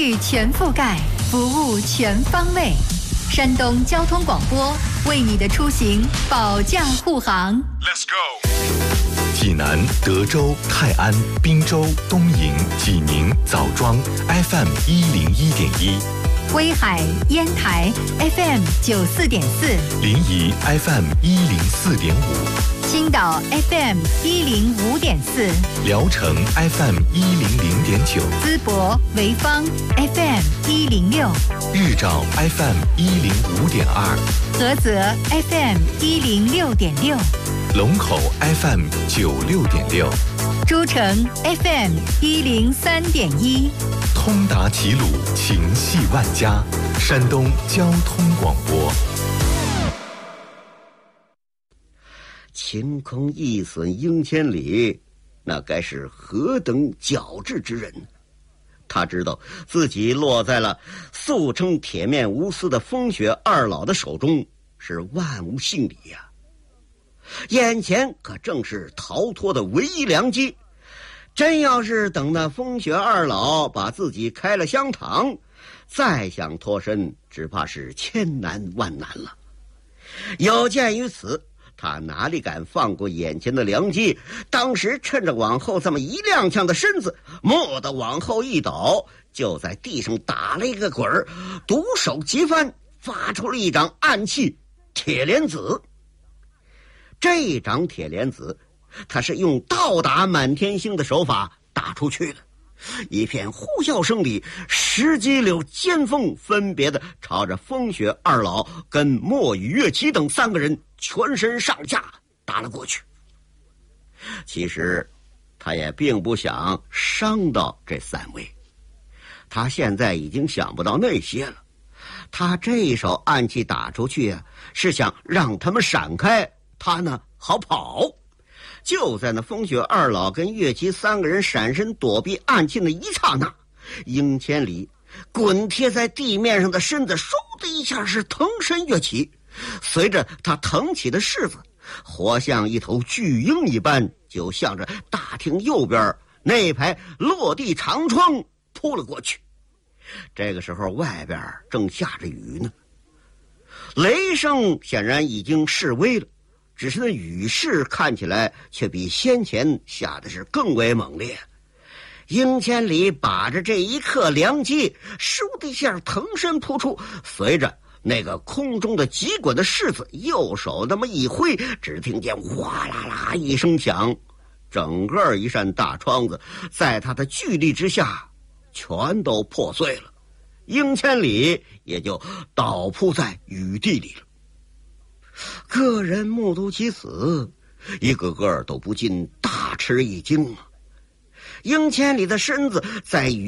域全覆盖，服务全方位。山东交通广播为你的出行保驾护航。 Let's go。 济南、德州、泰安、滨州、东营、济宁、枣庄 FM 101.1， 威海、烟台 FM 94.4， 临沂 FM 104.5， 青岛 FM 105.4， 聊城 FM 100.9， 淄博、潍坊 FM 106， 日照 FM 105.2， 菏泽 FM 106.6， 龙口 FM 96.6， 诸城 FM 103.1， 通达齐鲁，情系万家，山东交通广播。 晴空一损英千里，那该是何等矫治之人！他知道自己落在了素称铁面无私的风雪二老的手中，是万无幸理呀。眼前可正是逃脱的唯一良机，真要是等那风雪二老把自己开了香堂，再想脱身，只怕是千难万难了。有鉴于此，他哪里敢放过眼前的良机？当时趁着往后这么一踉跄的身子，蓦地往后一倒，就在地上打了一个滚儿，独手急翻，发出了一掌暗器铁莲子。这掌铁莲子，他是用倒打满天星的手法打出去的。一片呼啸声里，10几绺尖锋分别的朝着风雪二老跟墨雨月琪等3个人全身上下打了过去。其实他也并不想伤到这3位，他现在已经想不到那些了。他这一手暗器打出去啊，是想让他们闪开，他呢好跑。就在那风雪二老跟月琪3个人闪身躲避暗器的一刹那，英千里滚贴在地面上的身子嗖的一下是腾身跃起，随着他腾起的势子，活像一头巨鹰一般，就向着大厅右边那排落地长窗扑了过去。这个时候外边正下着雨呢，雷声显然已经示威了，只是那雨势看起来却比先前下的是更为猛烈。英千里把着这一刻良机，嗖的一下腾身扑出，随着那个空中的急滚的势子，右手那么一挥，只听见哗啦啦一声响，整个一扇大窗子在他的巨力之下全都破碎了，英千里也就倒扑在雨地里了。个人目睹其死，一个个都不禁大吃一惊啊！英千里的身子在雨